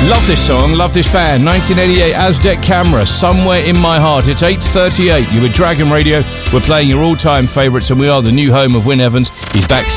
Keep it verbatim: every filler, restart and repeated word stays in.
Love this song, love this band. nineteen eighty-eight Aztec Camera, Somewhere in My Heart. It's eight thirty-eight. You're with Dragon Radio. We're playing your all-time favourites, and we are the new home of Wyn Evans. He's back